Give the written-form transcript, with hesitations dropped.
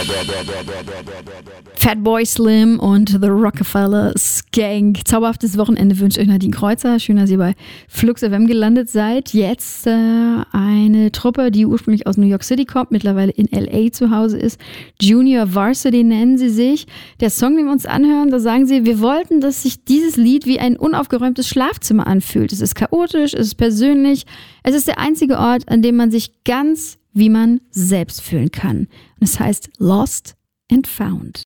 Fatboy Slim und The Rockefeller Skank. Zauberhaftes Wochenende wünscht euch Nadine Kreuzer. Schön, dass ihr bei Flux FM gelandet seid. Jetzt eine Truppe, die ursprünglich aus New York City kommt, mittlerweile in L.A. zu Hause ist. Junior Varsity nennen sie sich. Der Song, den wir uns anhören, da sagen sie, wir wollten, dass sich dieses Lied wie ein unaufgeräumtes Schlafzimmer anfühlt. Es ist chaotisch, es ist persönlich. Es ist der einzige Ort, an dem man sich ganz wie man selbst fühlen kann. Und es heißt Lost and Found.